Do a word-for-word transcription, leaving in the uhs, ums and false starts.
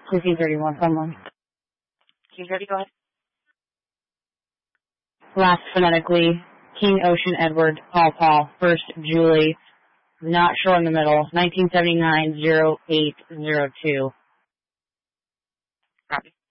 King thirty-one, someone. King thirty, go ahead. Last phonetically, King Ocean Edward, Paul Paul, first Julie, not sure in the middle, nineteen seventy-nine, oh eight oh two. Copy.